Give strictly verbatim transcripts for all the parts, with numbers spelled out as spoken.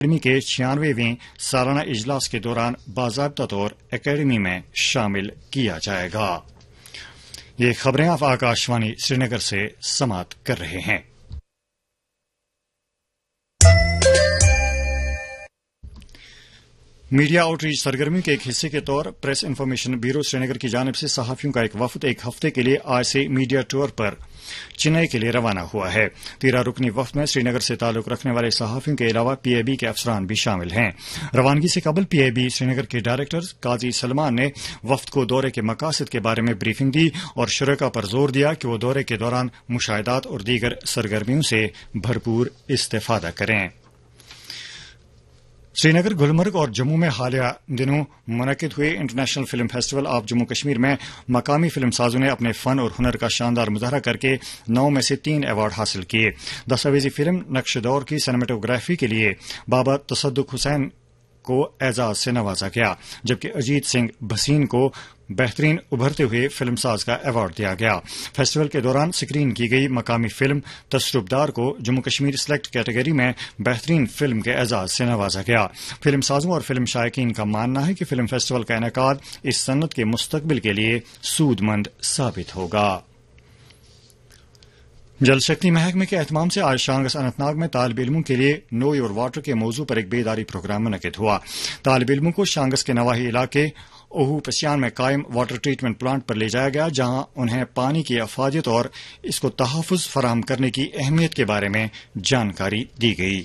Academy کے چھیانوےویں سالانہ اجلاس کے دوران باضابطہ طور اکیڈمی میں شامل کیا جائے گا۔ یہ خبریں آپ آکاشوانی سری نگر سے سماعت کر رہے ہیں۔ میڈیا آؤٹ ریچ سرگرمیوں کے ایک حصے کے طور پریس انفارمیشن بیورو سری نگر کی جانب سے صحافیوں کا ایک وفد ایک ہفتے کے لیے آج سے میڈیا ٹور پر چنئی کے لیے روانہ ہوا ہے۔ تیرہ رکنی وفد میں سری نگر سے تعلق رکھنے والے صحافیوں کے علاوہ پی اے بی کے افسران بھی شامل ہیں۔ روانگی سے قبل پی اے بی سری نگر کے ڈائریکٹر قاضی سلمان نے وفد کو دورے کے مقاصد کے بارے میں بریفنگ دی اور شرکاء پر زور دیا کہ وہ دورے کے دوران مشاہدات اور دیگر سرگرمیوں سے بھرپور استفادہ کریں۔ سری نگر، گلمرگ اور جموں میں حالیہ دنوں منعقد ہوئے international film festival of Jammu Kashmir میں مقامی فلم سازوں نے اپنے فن اور ہنر کا شاندار مظاہرہ کر کے نو میں سے تین ایوارڈ حاصل کیے۔ دستاویزی فلم نقش دور کی سینیمیٹوگرافی کے لیے بابا تصدق حسین کو اعزاز سے نوازا گیا، جبکہ اجیت سنگھ بھسین کو بہترین ابھرتے ہوئے فلم ساز کا ایوارڈ دیا گیا۔ فیسٹیول کے دوران سکرین کی گئی مقامی فلم تصرفدار کو جموں کشمیر سلیکٹ کیٹیگری میں بہترین فلم کے اعزاز سے نوازا گیا۔ فلم سازوں اور فلم شائقین کا ماننا ہے کہ فلم فیسٹیول کا انعقاد اس صنعت کے مستقبل کے لیے سود مند ثابت ہوگا۔ جل شکتی محکمے کے اہتمام سے آج شانگس اننت ناگ میں طالب علموں کے لیے نو یور واٹر کے موضوع پر ایک بیداری پروگرام منعقد ہوا۔ طالب علموں کو شانگس کے نواحی علاقے اوہو پسیان میں قائم واٹر ٹریٹمنٹ پلانٹ پر لے جایا گیا، جہاں انہیں پانی کی افادیت اور اس کو تحفظ فراہم کرنے کی اہمیت کے بارے میں جانکاری دی گئی۔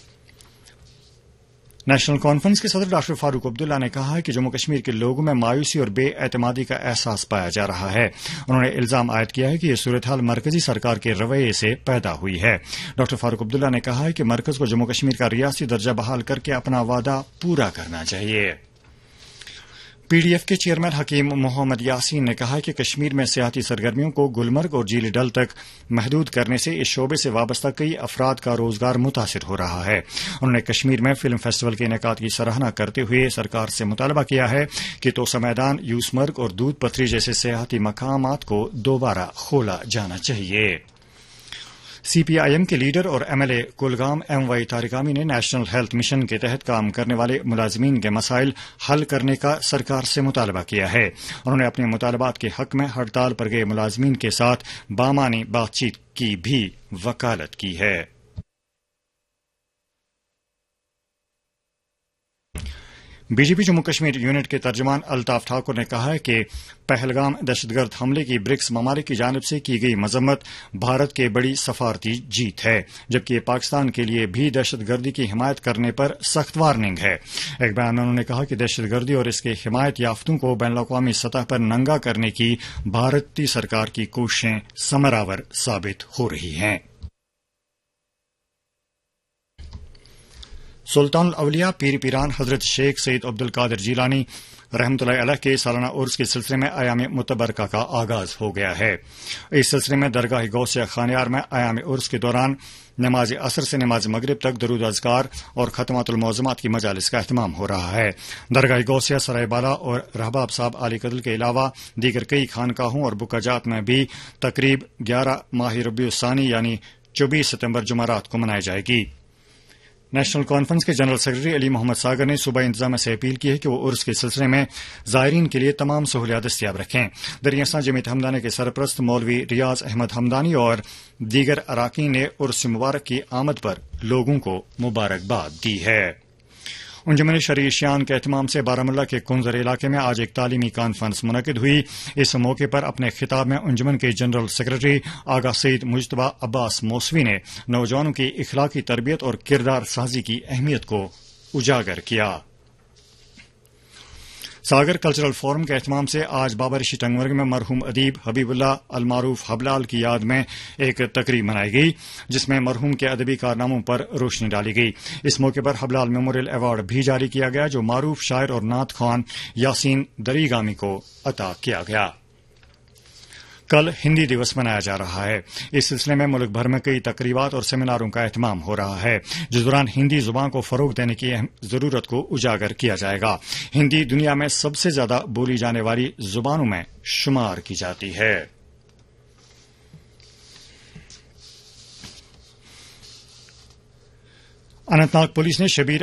نیشنل کانفرنس کے صدر ڈاکٹر فاروق عبداللہ نے کہا ہے کہ جموں کشمیر کے لوگوں میں مایوسی اور بے اعتمادی کا احساس پایا جا رہا ہے۔ انہوں نے الزام عائد کیا ہے کہ یہ صورتحال مرکزی سرکار کے رویے سے پیدا ہوئی ہے۔ ڈاکٹر فاروق عبداللہ نے کہا ہے کہ مرکز کو جموں کشمیر کا ریاستی درجہ بحال کر کے اپنا وعدہ پورا کرنا چاہیے۔ پی ڈی ایف کے چیئرمین حکیم محمد یاسین نے کہا کہ کشمیر میں سیاحتی سرگرمیوں کو گلمرگ اور جیل ڈل تک محدود کرنے سے اس شعبے سے وابستہ کئی افراد کا روزگار متاثر ہو رہا ہے۔ انہوں نے کشمیر میں فلم فیسٹیول کے انعقاد کی سراہنا کرتے ہوئے سرکار سے مطالبہ کیا ہے کہ توسا میدان، یوسمرگ اور دودھ پتھری جیسے سیاحتی مقامات کو دوبارہ کھولا جانا چاہیے۔ سی پی آئی ایم کے لیڈر اور M L A Kulgam M Y تارکامی نے نیشنل ہیلتھ مشن کے تحت کام کرنے والے ملازمین کے مسائل حل کرنے کا سرکار سے مطالبہ کیا ہے۔ انہوں نے اپنے مطالبات کے حق میں ہڑتال پر گئے ملازمین کے ساتھ بامعنی بات چیت کی بھی وکالت کی ہے۔ بی جے پی جموں کشمیر یونٹ کے ترجمان الطاف ٹھاکر نے کہا ہے کہ پہلگام دہشت گرد حملے کی برکس ممالک کی جانب سے کی گئی مذمت بھارت کے بڑی سفارتی جیت ہے، جبکہ یہ پاکستان کے لیے بھی دہشت گردی کی حمایت کرنے پر سخت وارننگ ہے۔ ایک بیان میں انہوں نے کہا کہ دہشت گردی اور اس کے حمایت یافتوں کو بین الاقوامی سطح پر ننگا کرنے کی بھارتی سرکار کی کوششیں ثمرآور ثابت ہو رہی ہیں۔ سلطان الاولیاء پیر پیران حضرت شیخ سید عبد القادر جیلانی رحمۃ اللہ علیہ کے سالانہ عرس کے سلسلے میں ایام متبرکہ کا آغاز ہو گیا ہے۔ اس سلسلے میں درگاہ غوثیہ خانیار میں ایام عرس کے دوران نماز عصر سے نماز مغرب تک درود و اذکار اور ختمات المعظمات کی مجالس کا اہتمام ہو رہا ہے۔ درگاہ غوثیہ سرائے بالا اور رحباب صاحب علی قدل کے علاوہ دیگر کئی خانقاہوں اور بکا جات میں بھی تقریب گیارہ ماہ ربیع الثانی یعنی چوبیس ستمبر جمعرات کو منائی جائے گی۔ نیشنل کانفرنس کے جنرل سیکرٹری علی محمد ساگر نے صوبائی انتظامیہ سے اپیل کی ہے کہ وہ عرس کے سلسلے میں زائرین کے لیے تمام سہولیات دستیاب رکھیں۔ دریا جمعیت ہمدانی کے سرپرست مولوی ریاض احمد ہمدانی اور دیگر اراکین نے عرس مبارک کی آمد پر لوگوں کو مبارکباد دی ہے۔ انجمن شرعی شیان کے اہتمام سے بارہمولہ کے کنزر علاقے میں آج ایک تعلیمی کانفرنس منعقد ہوئی۔ اس موقع پر اپنے خطاب میں انجمن کے جنرل سیکرٹری آغا سید مجتبی عباس موسوی نے نوجوانوں کی اخلاقی تربیت اور کردار سازی کی اہمیت کو اجاگر کیا۔ ساگر کلچرل فورم کے اہتمام سے آج بابا رشی ٹنگمرگ میں مرحوم ادیب حبیب اللہ المعروف حبلال کی یاد میں ایک تقریب منائی گئی، جس میں مرحوم کے ادبی کارناموں پر روشنی ڈالی گئی۔ اس موقع پر حبلال میموریل ایوارڈ بھی جاری کیا گیا، جو معروف شاعر اور نعت خوان یاسین دریگامی کو عطا کیا گیا۔ کل ہندی دیوس منایا جا رہا ہے۔ اس سلسلے میں ملک بھر میں کئی تقریبات اور سیمیناروں کا اہتمام ہو رہا ہے، جس دوران ہندی زبان کو فروغ دینے کی اہم ضرورت کو اجاگر کیا جائے گا۔ ہندی دنیا میں سب سے زیادہ بولی جانے والی زبانوں میں شمار کی جاتی ہے۔ اننت ناگ پولیس نے شبیر